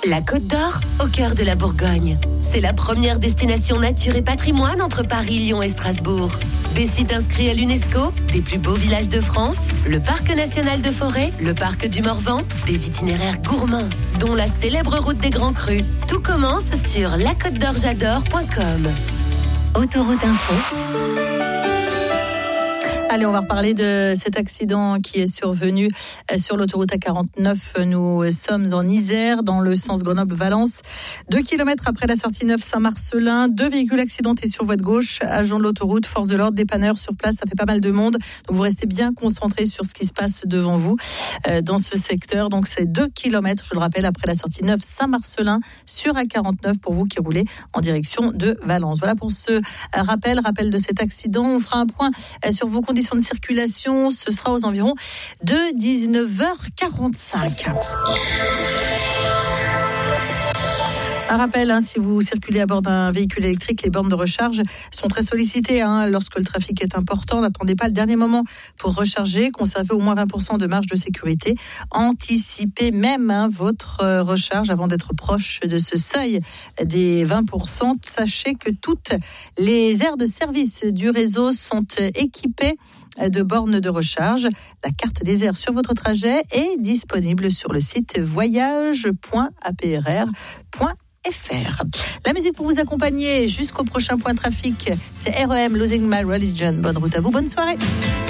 La Côte d'Or, au cœur de la Bourgogne. C'est la première destination nature et patrimoine entre Paris, Lyon et Strasbourg. Des sites inscrits à l'UNESCO, des plus beaux villages de France, le parc national de Forêt, le parc du Morvan, des itinéraires gourmands, dont la célèbre route des Grands Crus. Tout commence sur lacôtedorjadore.com. Autoroute Info. Allez, on va reparler de cet accident qui est survenu sur l'autoroute A49. Nous sommes en Isère, dans le sens Grenoble-Valence. 2 km après la sortie 9 Saint-Marcelin, 2 véhicules accidentés sur voie de gauche. Agents de l'autoroute, force de l'ordre, dépanneurs sur place, ça fait pas mal de monde. Donc vous restez bien concentrés sur ce qui se passe devant vous dans ce secteur. Donc c'est 2 km, je le rappelle, après la sortie 9 Saint-Marcelin sur A49 pour vous qui roulez en direction de Valence. Voilà pour ce rappel de cet accident. On fera un point sur vos conditions de circulation, ce sera aux environs de 19h45. Un rappel, si vous circulez à bord d'un véhicule électrique, les bornes de recharge sont très sollicitées lorsque le trafic est important. N'attendez pas le dernier moment pour recharger. Conservez au moins 20% de marge de sécurité. Anticipez même votre recharge avant d'être proche de ce seuil des 20%. Sachez que toutes les aires de service du réseau sont équipées de bornes de recharge. La carte des aires sur votre trajet est disponible sur le site voyage.aprr.fr. La musique pour vous accompagner jusqu'au prochain point trafic, c'est REM Losing My Religion. Bonne route à vous, bonne soirée.